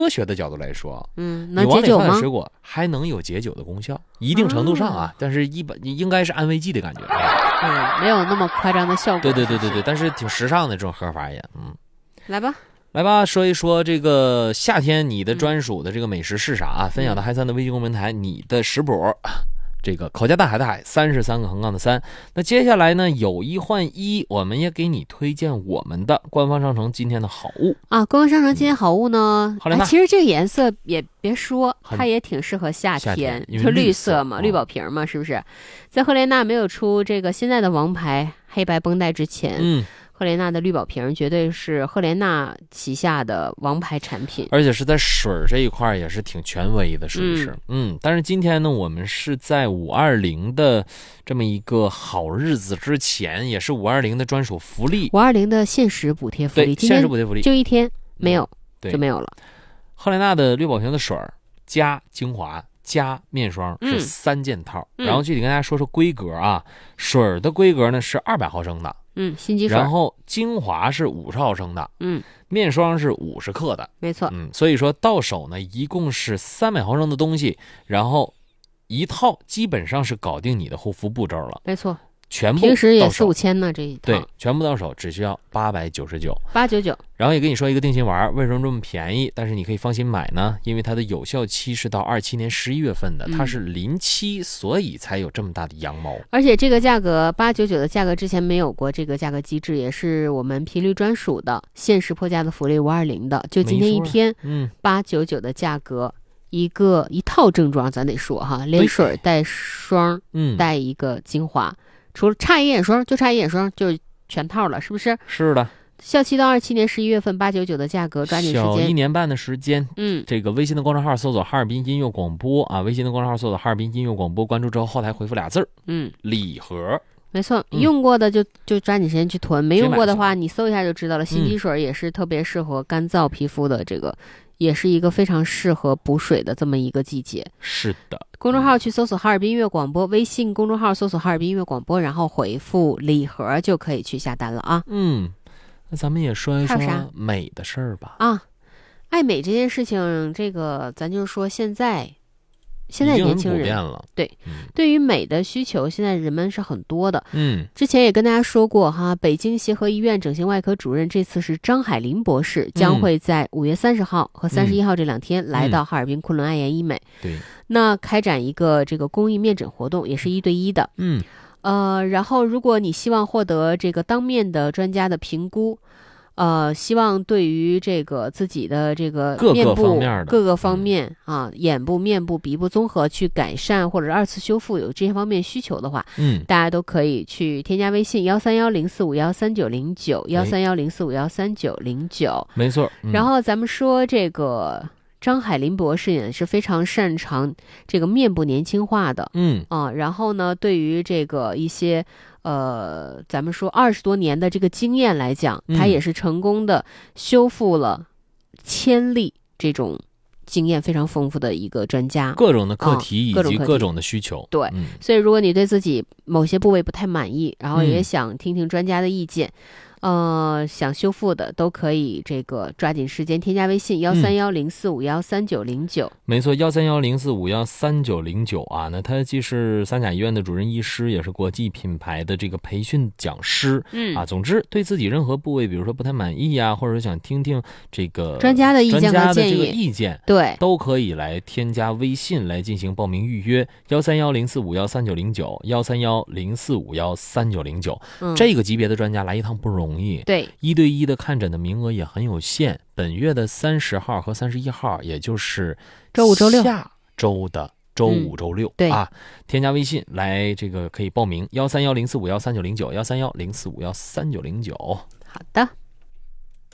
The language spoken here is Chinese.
科学的角度来说， 能解酒吗？ 水果还能有解酒的功效，一定程度上啊，但是一般应该是安慰剂的感觉。 没有那么夸张的效果。 对，但是挺时尚的这种喝法也。来吧，说一说这个夏天你的专属的这个美食是啥啊？分享到嗨3的微信公众台，你的食谱。这个口加大海的海，33个横杠的3。那接下来呢，有一换一，我们也给你推荐我们的官方商城今天的好物啊。官方商城今天好物呢，其实这个颜色也别说，它也挺适合夏天，就绿色嘛，绿宝瓶嘛，是不是？在赫莲娜没有出这个现在的王牌黑白绷带之前，赫莲娜的绿宝瓶绝对是赫莲娜旗下的王牌产品， 而且是在水这一块也是挺权威的，是不是？但是今天呢，我们是在520的这么一个好日子之前，也是520的专属福利 ，520的限时补贴福利， 对，限时补贴福利就一天没有，就没有了。 赫莲娜的绿宝瓶的水加精华加面霜是3件套，然后具体跟大家说说规格啊，水的规格呢是200毫升的。 心机水， 然后精华是50毫升的，面霜是50克的， 没错， 所以说到手呢，一共是300毫升的东西，然后一套基本上是搞定你的护肤步骤了， 没错， 全部平时也4、5千呢，这一套， 对，全部到手只需要899，然后也跟你说一个定心丸为什么这么便宜，但是你可以放心买呢，因为它的有效期是到27年11月份的，它是临期，所以才有这么大的羊毛。 而且这个价格899的价格之前没有过这个价格机制，也是我们频率专属的限时破价的福利520的，就今天一天，899的价格。一套正装，咱得说哈，连水带霜，带一个精华，除了差一眼霜就全套了，是不是？ 是的， 效期到27年11月份，899的价格，抓紧时间， 小1年半的时间。这个微信的公众号搜索哈尔滨音乐广播啊，微信的公众号搜索哈尔滨音乐广播，关注之后后台回复俩字礼盒。 没错，用过的就抓紧时间去囤，没用过的话你搜一下就知道了。心机水也是特别适合干燥皮肤的，这个也是一个非常适合补水的这么一个季节。 是的， 公众号去搜索哈尔滨音乐广播，微信公众号搜索哈尔滨音乐广播，然后回复礼盒就可以去下单了啊。 那咱们也说一说美的事儿吧。 爱美这件事情，这个咱就说现在年轻人对于美的需求，现在人们是很多的。之前也跟大家说过哈，北京协和医院整形外科主任这次是张海林博士，将会在5月30号和31号这2天来到哈尔滨昆仑爱颜医美。 对， 那开展一个这个公益面诊活动，也是1对1的。然后如果你希望获得这个当面的专家的评估，希望对于这个自己的这个面部各个方面眼部、面部、鼻部综合去改善或者2次修复有这些方面需求的话，大家都可以去添加微信13104513909，13104513909， 没错。 然后咱们说这个张海林博士也是非常擅长这个面部年轻化的，然后呢，对于这个一些咱们说20多年的这个经验来讲，他也是成功的修复了1000例这种经验非常丰富的一个专家， 各种的课题以及各种的需求。 对，所以如果你对自己某些部位不太满意，然后也想听听专家的意见，想修复的都可以这个抓紧时间添加微信13104513909。 没错，13104513909啊。那他既是三甲医院的主任医师，也是国际品牌的这个培训讲师。总之对自己任何部位，比如说不太满意啊，或者想听听这个专家的意见和建议， 对， 都可以来添加微信来进行报名预约，13104513909，13104513909。这个级别的专家来一趟不容易， 对 ，1对1的看诊的名额也很有限。本月的30号和31号，也就是周5周6 下周的周5周6， 对添加微信来这个可以报名，13104513909，13104513909。 好的。